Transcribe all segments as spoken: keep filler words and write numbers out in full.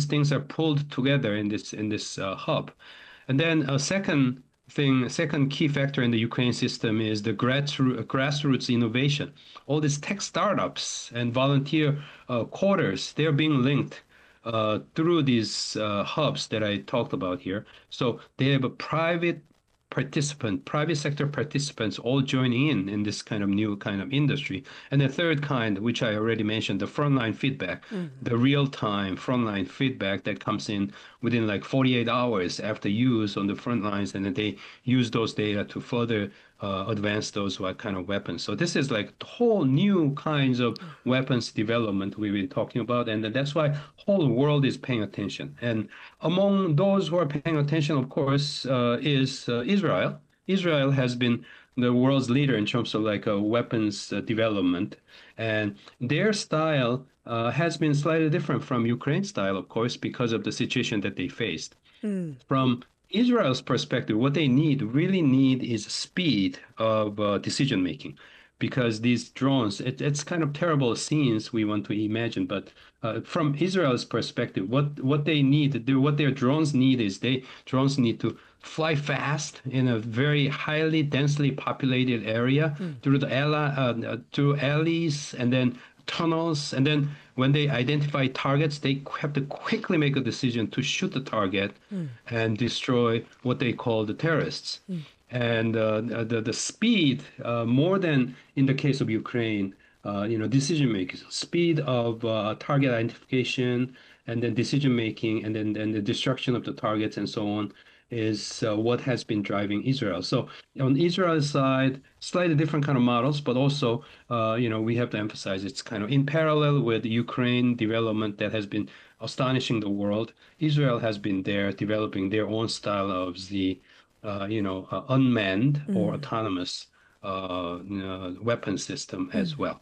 things are pulled together in this in this uh, hub. And then a second thing, second key factor in the Ukraine system is the grassroots, grassroots innovation. All these tech startups and volunteer uh, quarters, they're being linked uh, through these uh, hubs that I talked about here. So they have a private participant, private sector participants all joining in in this kind of new kind of industry. And the third kind, which I already mentioned, the frontline feedback, mm-hmm. the real-time frontline feedback that comes in within like forty-eight hours after use on the front lines, and then they use those data to further uh, advance those kind of weapons. So this is like whole new kinds of weapons development we were talking about, and that's why whole world is paying attention. And among those who are paying attention, of course, uh, is uh, Israel. Israel has been the world's leader in terms of like uh, weapons uh, development, and their style uh, has been slightly different from Ukraine's style, of course, because of the situation that they faced. Mm. From Israel's perspective, what they need, really need, is speed of uh, decision making, because these drones, it, it's kind of terrible scenes we want to imagine, but uh, from Israel's perspective, what what they need, what their drones need is they drones need to fly fast in a very highly densely populated area mm. through the uh, through alleys and then tunnels, and then when they identify targets, they have to quickly make a decision to shoot the target mm. and destroy what they call the terrorists. Mm. And uh, the the speed, uh, more than in the case of Ukraine, uh, you know, decision making, speed of uh, target identification, and then decision making, and then and the destruction of the targets, and so on, is uh, what has been driving Israel. So on Israel's side, slightly different kind of models, but also, uh, you know, we have to emphasize it's kind of in parallel with Ukraine development that has been astonishing the world. Israel has been there developing their own style of the, uh, you know, uh, unmanned mm. or autonomous uh, uh, weapon system mm. as well.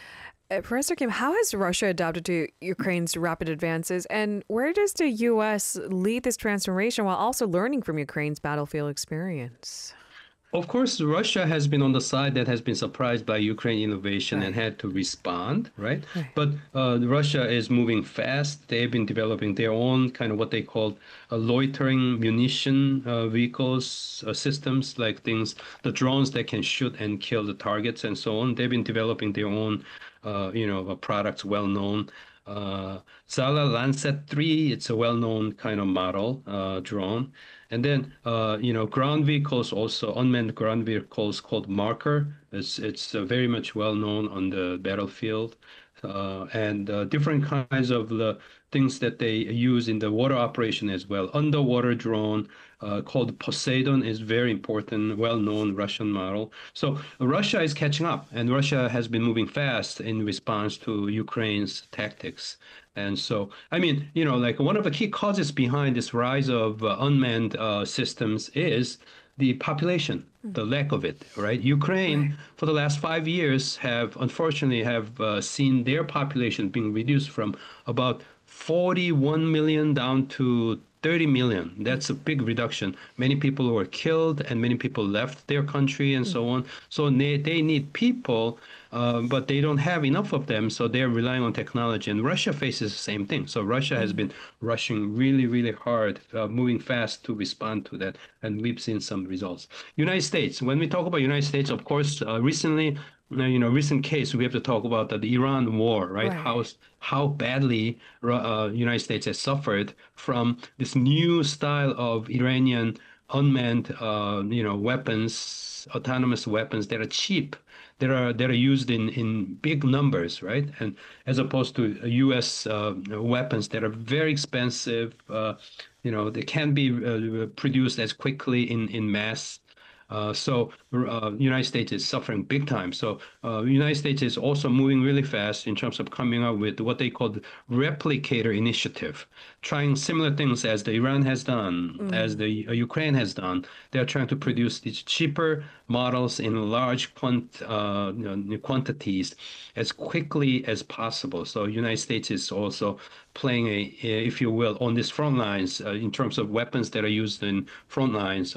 Uh, Professor Kim, how has Russia adapted to Ukraine's rapid advances, and where does the U S lead this transformation while also learning from Ukraine's battlefield experience? Of course, Russia has been on the side that has been surprised by Ukraine innovation right. and had to respond, right? right. But uh, Russia is moving fast. They've been developing their own kind of what they call uh, loitering munition uh, vehicles, uh, systems, like things, the drones that can shoot and kill the targets and so on. They've been developing their own Uh, you know, products well known. Uh, Zala Lancet three, it's a well-known kind of model uh, drone. And then, uh, you know, ground vehicles also, unmanned ground vehicles called Marker. It's, it's uh, very much well-known on the battlefield. Uh, and uh, different kinds of the things that they use in the water operation as well. Underwater drone uh, called Poseidon is very important, well-known Russian model. So Russia is catching up, and Russia has been moving fast in response to Ukraine's tactics. And so, I mean, you know, like one of the key causes behind this rise of uh, unmanned uh, systems is the population, the lack of it, right? Ukraine, for the last five years, have unfortunately have uh, seen their population being reduced from about forty-one million down to thirty million. That's a big reduction. Many people were killed, and many people left their country, and so on. So they, they need people, uh, but they don't have enough of them, so they're relying on technology. And Russia faces the same thing. So Russia has been rushing really, really hard, uh, moving fast to respond to that, and we've seen some results. United States, when we talk about United States, of course, uh, recently, you know, recent case, we have to talk about the, the Iran war, right? right? How how badly uh, United States has suffered from this new style of Iranian unmanned, uh, you know, weapons, autonomous weapons that are cheap, that are that are used in, in big numbers, right? And as opposed to U S uh, weapons that are very expensive, uh, you know, they can be uh, produced as quickly in in mass. Uh, so uh, United States is suffering big time. So uh, United States is also moving really fast in terms of coming up with what they call the replicator initiative, trying similar things as the Iran has done, mm. as the uh, Ukraine has done. They're trying to produce these cheaper models in large quant, uh, you know, quantities as quickly as possible. So United States is also playing a, if you will, on these front lines uh, in terms of weapons that are used in front lines and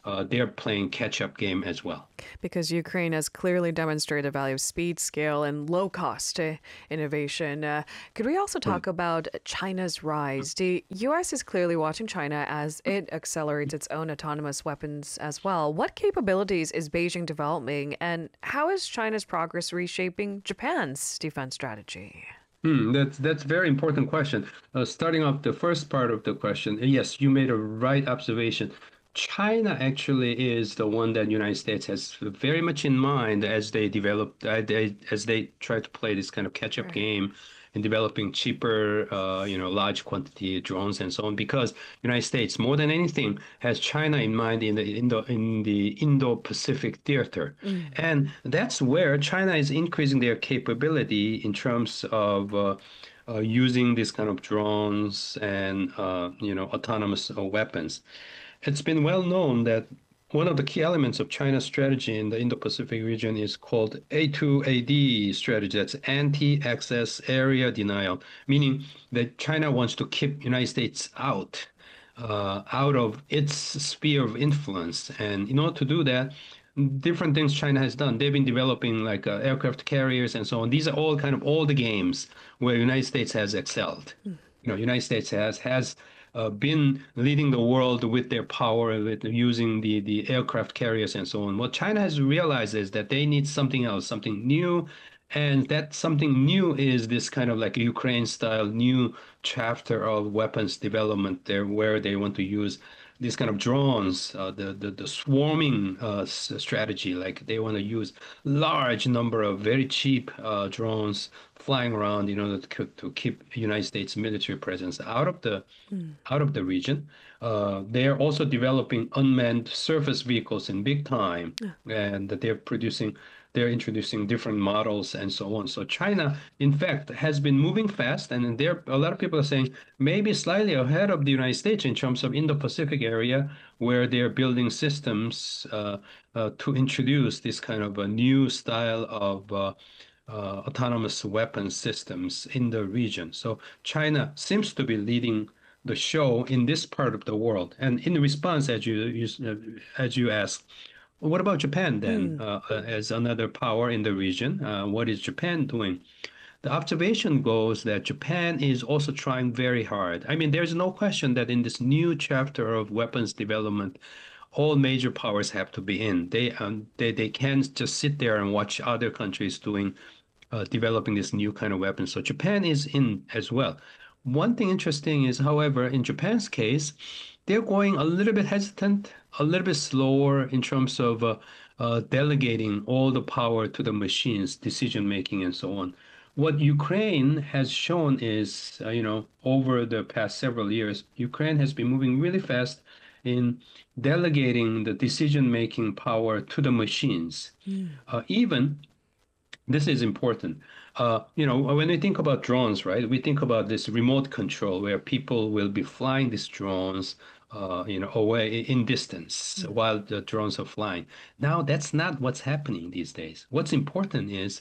uh, they're playing catch-up game as well. Because Ukraine has clearly demonstrated the value of speed, scale, and low cost uh, innovation. Uh, could we also talk Right. about China's rise? The U S is clearly watching China as it accelerates its own autonomous weapons as well. What capabilities is Beijing developing, and how is China's progress reshaping Japan's defense strategy? Hmm, that's that's a very important question. Uh, starting off the first part of the question, yes, you made a right observation. China actually is the one that United States has very much in mind as they develop, uh, they, as they try to play this kind of catch-up Right. game in developing cheaper, uh, you know, large quantity drones and so on. Because United States, more than anything, has China in mind in the Indo in the Indo-Pacific theater, Mm. and that's where China is increasing their capability in terms of uh, uh, using these kind of drones and uh, you know autonomous uh, weapons. It's been well known that one of the key elements of China's strategy in the Indo-Pacific region is called A two A D strategy. That's anti-access area denial, meaning that China wants to keep United States out, uh, out of its sphere of influence. And in order to do that, different things China has done. They've been developing like uh, aircraft carriers and so on. These are all kind of all the games where United States has excelled. You know, United States has has uh, been leading the world with their power, with using the the aircraft carriers and so on. What China has realized is that they need something else, something new, and that something new is this kind of like Ukraine-style new chapter of weapons development there, where they want to use these kind of drones, uh, the, the the swarming uh, s- strategy. Like they want to use large number of very cheap uh, drones flying around in order to, to keep United States military presence out of the Mm. out of the region. Uh, they are also developing unmanned surface vehicles in big time, and that they're producing, they're introducing different models and so on. So China, in fact, has been moving fast, and there a lot of people are saying maybe slightly ahead of the United States in terms of Indo-Pacific area, where they're building systems uh, uh, to introduce this kind of a new style of uh, uh, autonomous weapon systems in the region. So China seems to be leading the show in this part of the world. And in response, as you, you uh, as you asked, well, what about Japan then, Mm. uh, uh, as another power in the region? Uh, what is Japan doing? The observation goes that Japan is also trying very hard. I mean, there's no question that in this new chapter of weapons development, all major powers have to be in. They um, they they can't just sit there and watch other countries doing uh, developing this new kind of weapon. So Japan is in as well. One thing interesting is, however, in Japan's case, they're going a little bit hesitant, a little bit slower in terms of uh, uh, delegating all the power to the machines, decision making, and so on. What Ukraine has shown is, uh, you know, over the past several years, Ukraine has been moving really fast in delegating the decision making power to the machines. Mm. Uh, even this is important. Uh, you know, when we think about drones, right, we think about this remote control where people will be flying these drones, uh, you know, away in distance Mm. while the drones are flying. Now, that's not what's happening these days. What's important is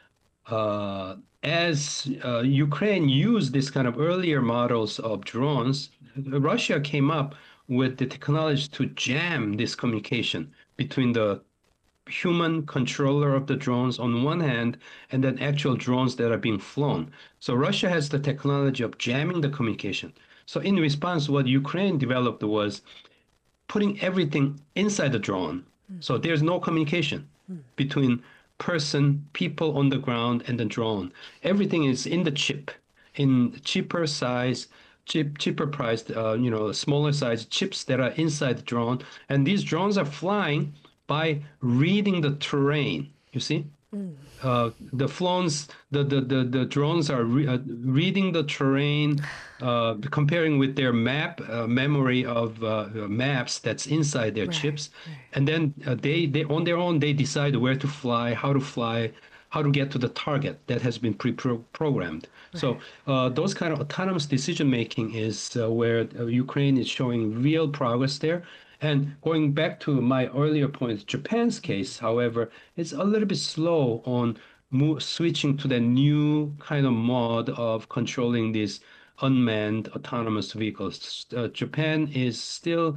uh, as uh, Ukraine used this kind of earlier models of drones, Russia came up with the technology to jam this communication between the human controller of the drones on one hand, and then actual drones that are being flown. So Russia has the technology of jamming the communication. So in response, what Ukraine developed was putting everything inside the drone. Mm. So there's no communication Mm. between person, people on the ground, and the drone. Everything is in the chip, in cheaper size, cheap, cheaper priced, uh, you know, smaller size chips that are inside the drone. And these drones are flying by reading the terrain. You see? Mm. Uh, the phones, the, the, the, the drones are re uh, reading the terrain, uh, comparing with their map uh, memory of uh, maps that's inside their Right. chips, Right. and then uh, they they on their own they decide where to fly, how to fly, how to get to the target that has been pre-programmed. So Right. uh, those kind of autonomous decision making is uh, where uh, Ukraine is showing real progress there. And going back to my earlier point, Japan's case, however, is a little bit slow on mo switching to the new kind of mode of controlling these unmanned autonomous vehicles. Uh, Japan is still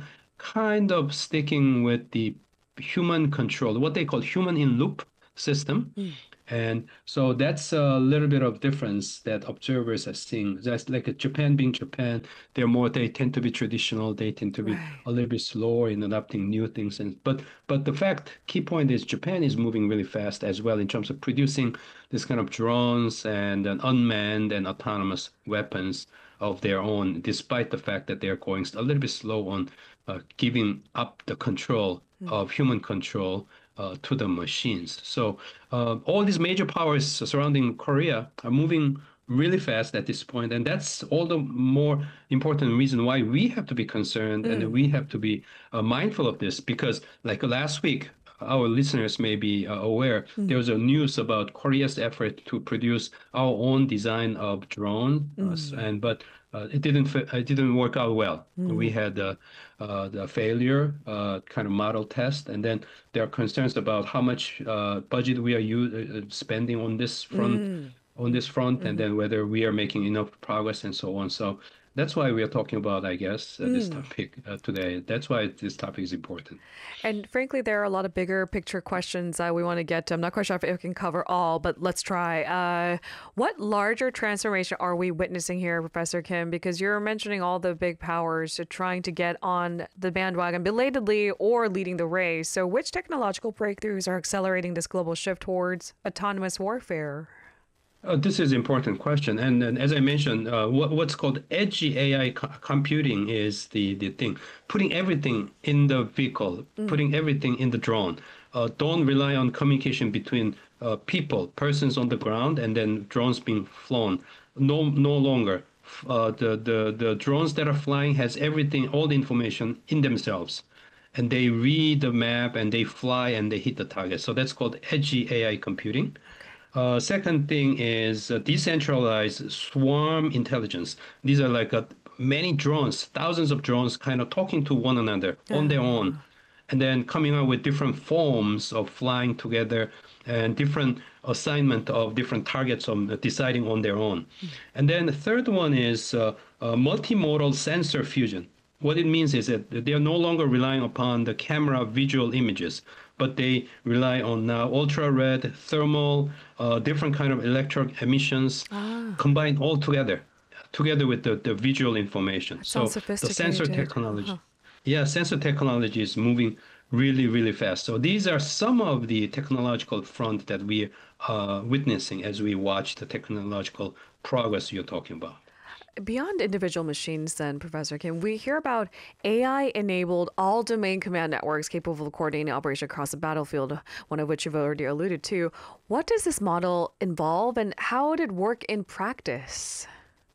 kind of sticking with the human control, what they call human in loop system. Mm. And so that's a little bit of difference that observers are seeing. That's like a Japan being Japan, they're more, they tend to be traditional, they tend to be Right. a little bit slower in adopting new things. And but but the fact, key point is Japan is moving really fast as well in terms of producing this kind of drones and, and unmanned and autonomous weapons of their own, despite the fact that they're going a little bit slow on uh, giving up the control Mm. of human control uh, to the machines. So uh, all these major powers surrounding Korea are moving really fast at this point, and that's all the more important reason why we have to be concerned and Mm. we have to be uh, mindful of this. Because, like last week, our listeners may be uh, aware, Mm. there was a news about Korea's effort to produce our own design of drone, uh, s- Mm. and but uh, it didn't fi- it didn't work out well. We Mm. had uh, uh, the failure uh, kind of model test, and then there are concerns about how much uh, budget we are u- uh, spending on this front, Mm. on this front, and Mhm. then whether we are making enough progress and so on. So that's why we are talking about, I guess, uh, this Mm. topic uh, today. That's why this topic is important. And frankly, there are a lot of bigger picture questions uh, we want to get to. I'm not quite sure if it can cover all, but let's try. Uh, what larger transformation are we witnessing here, Professor Kim? Because you're mentioning all the big powers trying to get on the bandwagon belatedly or leading the race. So, which technological breakthroughs are accelerating this global shift towards autonomous warfare? Uh, this is an important question. And, and as I mentioned, uh, what, what's called edgy A I co- computing is the, the thing. Putting everything in the vehicle, Mm. putting everything in the drone. Uh, don't rely on communication between uh, people, persons on the ground, and then drones being flown. No, no longer. Uh, the, the, the drones that are flying has everything, all the information in themselves. And they read the map and they fly and they hit the target. So that's called edgy A I computing. Okay. Uh, second thing is uh, decentralized swarm intelligence. These are like uh, many drones, thousands of drones kind of talking to one another on their own, Ah. and then coming up with different forms of flying together and different assignment of different targets on uh, deciding on their own. Mm. And then the third one is uh, uh, multimodal sensor fusion. What it means is that they are no longer relying upon the camera visual images, but they rely on now ultra red, thermal, uh, different kind of electric emissions Ah, combined all together, together with the, the visual information. that sounds So the sensor sophisticated. technology, Uh-huh. yeah, sensor technology is moving really, really fast. So these are some of the technological front that we are witnessing as we watch the technological progress you're talking about. Beyond individual machines, then, Professor Kim, we hear about A I enabled all domain command networks capable of coordinating operation across the battlefield, one of which you've already alluded to. What does this model involve and how would it work in practice?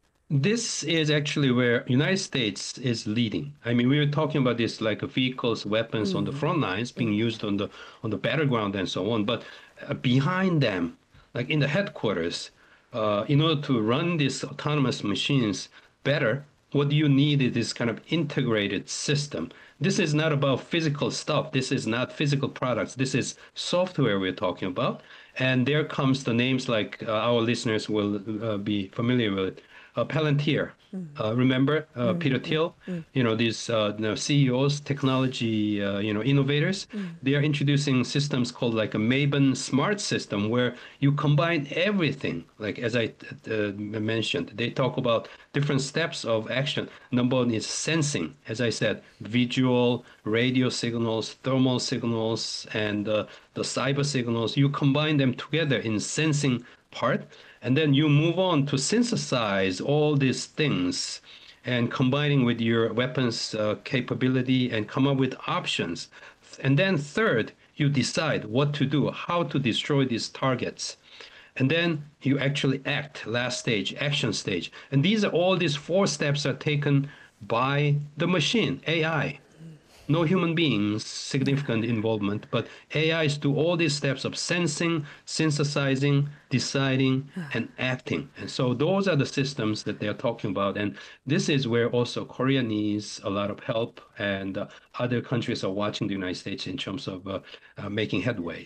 This is actually where United States is leading. I mean, we were talking about this like vehicles, weapons on the Mm. front lines being Mm. used on the on the battleground and so on. But uh, behind them, like in the headquarters, uh, in order to run these autonomous machines better, what you need is this kind of integrated system. This is not about physical stuff. This is not physical products. This is software we're talking about. And there comes the names like uh, our listeners will uh, be familiar with uh, Palantir. Mm. Uh, remember uh, Mm. Peter Mm. Thiel? Mm. You know these uh, you know, C E Os, technology, uh, you know innovators. Mm. They are introducing systems called like a Maven Smart System, where you combine everything. Like as I uh, mentioned, they talk about different steps of action. Number one is sensing, as I said, visual, radio signals, thermal signals, and uh, the cyber signals. You combine them together in sensing part, and then you move on to synthesize all these things and combining with your weapons uh, capability and come up with options. And then third, you decide what to do, how to destroy these targets. And then you actually act, last stage, action stage. And these are all these four steps are taken by the machine, A I. No human beings significant involvement, but A Is do all these steps of sensing, synthesizing, deciding, and acting. And so those are the systems that they are talking about. And this is where also Korea needs a lot of help, and uh, other countries are watching the United States in terms of uh, uh, making headways.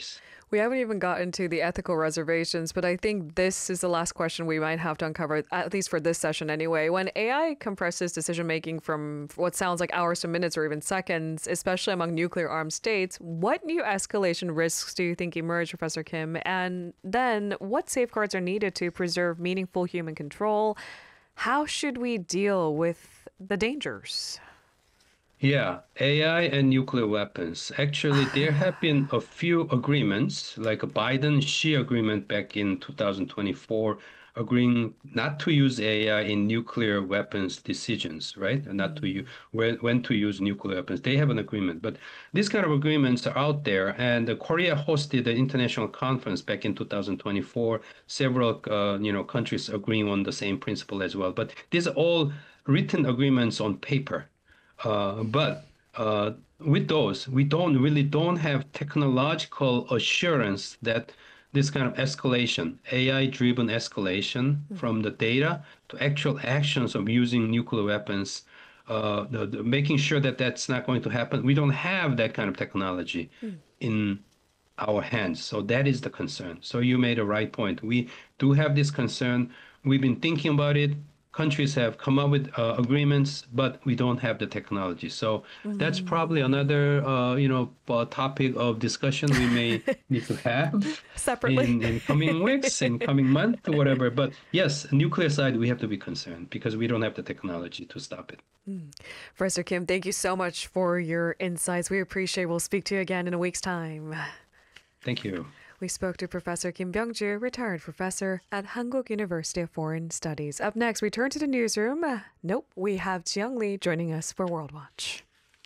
We haven't even gotten to the ethical reservations, but I think this is the last question we might have to uncover, at least for this session anyway. When A I compresses decision making from what sounds like hours to minutes or even seconds, especially among nuclear armed states, what new escalation risks do you think emerge, Professor Kim? And then what safeguards are needed to preserve meaningful human control? How should we deal with the dangers? Yeah, A I and nuclear weapons. Actually, there have been a few agreements, like a Biden-Xi agreement back in two thousand twenty-four, agreeing not to use A I in nuclear weapons decisions, right? And not to use when, when to use nuclear weapons. They have an agreement, but these kind of agreements are out there. And uh, Korea hosted an international conference back in two thousand twenty-four. Several, uh, you know, countries agreeing on the same principle as well. But these are all written agreements on paper. Uh, but uh, with those, we don't really don't have technological assurance that this kind of escalation, A I-driven escalation mm-hmm. from the data to actual actions of using nuclear weapons, uh, the, the, making sure that that's not going to happen. We don't have that kind of technology mm. in our hands. So that is the concern. So you made a right point. We do have this concern. We've been thinking about it. Countries have come up with uh, agreements, but we don't have the technology. So mm-hmm. that's probably another, uh, you know, uh, topic of discussion we may need to have separately in, in coming weeks, in coming months, or whatever. But yes, nuclear side, we have to be concerned because we don't have the technology to stop it. Mm. Professor Kim, thank you so much for your insights. We appreciate. We'll speak to you again in a week's time. Thank you. We spoke to Professor Kim Byung-ju, retired professor at Hankuk University of Foreign Studies. Up next, we turn to the newsroom. Uh, nope, we have Jiyoung Lee joining us for World Watch.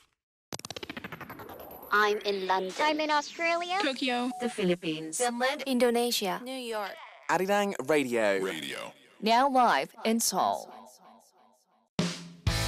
I'm in London. I'm in Australia. Tokyo. The Philippines. Finland. Indonesia. New York. Arirang Radio. Radio. Now live in Seoul.